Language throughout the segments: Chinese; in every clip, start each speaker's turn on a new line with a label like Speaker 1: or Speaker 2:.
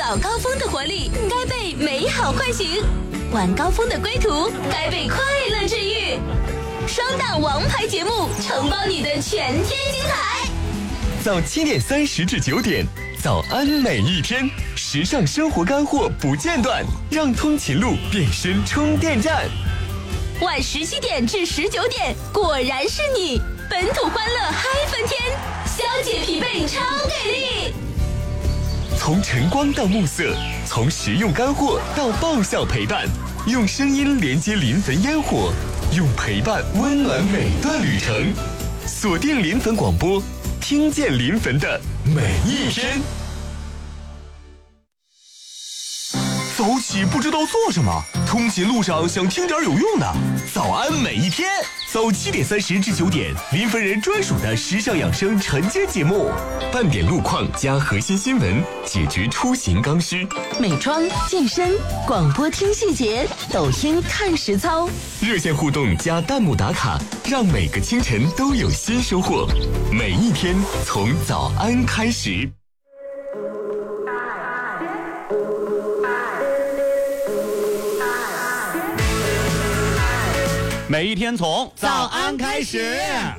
Speaker 1: 早高峰的活力该被美好唤醒，晚高峰的归途该被快乐治愈。双档王牌节目承包你的全天精彩。
Speaker 2: 早7点30至9点，早安每一天，时尚生活干货不间断，让通勤路变身充电站。
Speaker 1: 晚17点至19点，果然是你，本土欢乐嗨翻天，消解疲惫超给力。
Speaker 2: 从晨光到暮色，从实用干货到爆笑陪伴，用声音连接临汾烟火，用陪伴温暖每段旅程。锁定临汾广播，听见临汾的每一天。早起不知道做什么，通勤路上想听点有用的。早安每一天，早7点30至9点，临汾人专属的时尚养生晨间节目，半点路况加核心新闻，解决出行刚需。
Speaker 1: 美妆、健身、广播听细节，抖音看实操。
Speaker 2: 热线互动加弹幕打卡，让每个清晨都有新收获。每一天从早安开始。
Speaker 3: 每一天从早安开始。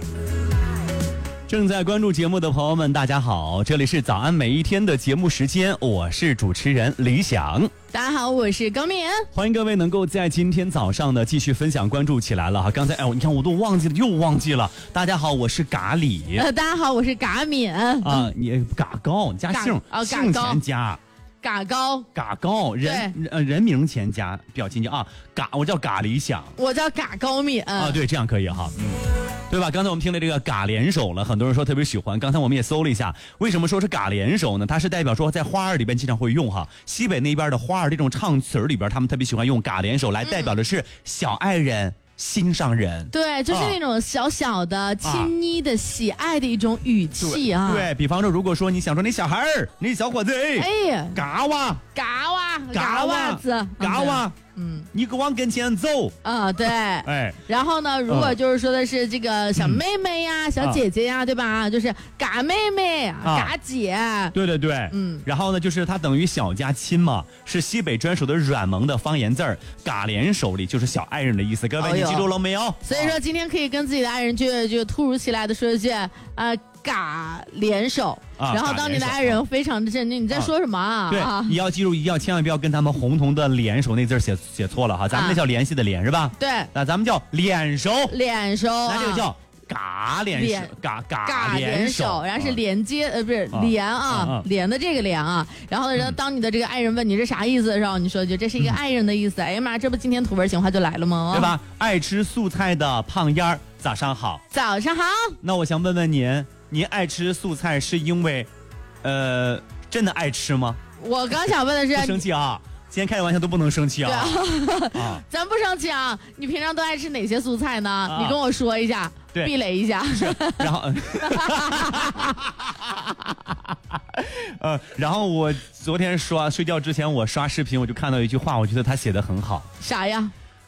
Speaker 3: 正在关注节目的朋友们，大家好，这里是早安每一天的节目时间，我是主持人李想。
Speaker 4: 大家好，我是高敏。
Speaker 3: 欢迎各位能够在今天早上呢继续分享关注起来了哈。刚才你看我都又忘记了。大家好，我是嘎里。
Speaker 4: 大家好，我是嘎敏。
Speaker 3: 你嘎高加姓，姓前加。
Speaker 4: 嘎高，
Speaker 3: 人名前加表情啊，我叫嘎理想，
Speaker 4: 我叫嘎高敏
Speaker 3: 啊，对，这样可以哈，对吧？刚才我们听了这个嘎联手了，很多人说特别喜欢。刚才我们也搜了一下，为什么说是嘎联手呢？它是代表说在花儿里边经常会用哈，西北那边的花儿这种唱词里边，他们特别喜欢用嘎联手来代表的是小爱人。心上人，
Speaker 4: 对，就是那种小小的、亲昵的、喜爱的一种语气啊。
Speaker 3: 对，比方说，如果说你想说那小孩儿、那小伙子，
Speaker 4: 哎，
Speaker 3: 嘎娃子，你往跟前走
Speaker 4: 啊，对，
Speaker 3: 哎，
Speaker 4: 然后呢，如果就是说的是这个小妹妹呀、小姐姐呀，对吧？就是嘎妹妹、嘎姐，
Speaker 3: 对，然后呢，就是它等于小加亲嘛，是西北专属的软萌的方言字儿，嘎联手里就是小爱人的意思，各位你记住了没有？
Speaker 4: 所以说今天可以跟自己的爱人就突如其来的说一句嘎联手，然后当你的爱人非常的震惊，你在说什么啊？
Speaker 3: 对，你要记住，一定要千万不要跟他们红彤的联手那字写错了哈，咱们那叫联系的联是吧？
Speaker 4: 对，
Speaker 3: 那咱们叫联手，那这个叫嘎联手，嘎联手，
Speaker 4: 然后是连接不是连啊，连的这个连啊，然后呢，当你的这个爱人问你这啥意思的时候，你说就这是一个爱人的意思。哎呀妈，这不今天土味情话就来了吗？
Speaker 3: 对吧？爱吃素菜的胖丫儿，早上好。
Speaker 4: 早上好。
Speaker 3: 那我想问问您爱吃素菜是因为，真的爱吃吗？
Speaker 4: 我刚想问的是，
Speaker 3: 不生气啊！今天开玩笑都不能生气啊！
Speaker 4: 咱不生气啊！你平常都爱吃哪些素菜呢？你跟我说一下，避雷一下。
Speaker 3: 然后，然后我昨天睡觉之前我刷视频，我就看到一句话，我觉得他写的很好。
Speaker 4: 啥呀？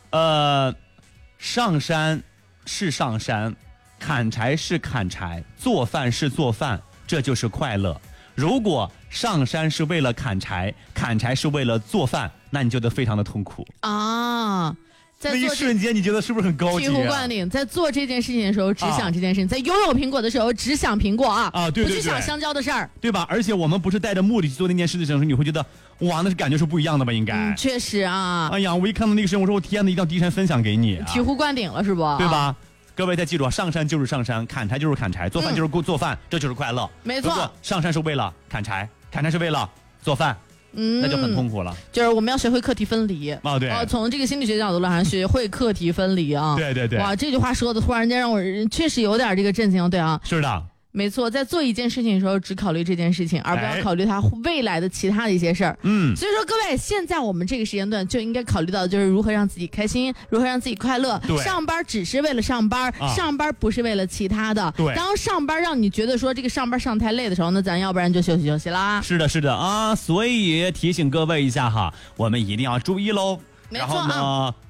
Speaker 3: 上山是上山。砍柴是砍柴，做饭是做饭，这就是快乐。如果上山是为了砍柴，砍柴是为了做饭，那你觉得非常的痛苦啊。那一瞬间你觉得是不是很高级？醍
Speaker 4: 醐灌顶，在做这件事情的时候只想这件事情，在拥有苹果的时候只想苹果啊，
Speaker 3: 对，
Speaker 4: 不去想香蕉的事儿，
Speaker 3: 对吧？而且我们不是带着目的去做那件事的时候，你会觉得哇，那是感觉是不一样的吧？应该，
Speaker 4: 确实啊。
Speaker 3: 哎呀，我一看到那个事情，我说我天哪，一定要第一时间分享给你，
Speaker 4: 醍醐灌顶了是不？
Speaker 3: 对吧？各位再记住，上山就是上山，砍柴就是砍柴，做饭就是做饭，这就是快乐。
Speaker 4: 没错，
Speaker 3: 上山是为了砍柴，砍柴是为了做饭，那就很痛苦了。
Speaker 4: 就是我们要学会课题分离
Speaker 3: 啊，对，
Speaker 4: 从这个心理学角度来讲，学会课题分离啊。
Speaker 3: 对，
Speaker 4: 哇，这句话说的突然间让我确实有点这个震惊，对啊，
Speaker 3: 是的。
Speaker 4: 没错，在做一件事情的时候，只考虑这件事情，而不要考虑它未来的其他的一些事儿。所以说各位，现在我们这个时间段就应该考虑到，就是如何让自己开心，如何让自己快乐。上班只是为了上班，上班不是为了其他的。当上班让你觉得说这个上班上太累的时候，那咱要不然就休息休息啦。
Speaker 3: 是的啊，所以提醒各位一下哈，我们一定要注意喽。
Speaker 4: 然后
Speaker 3: 呢，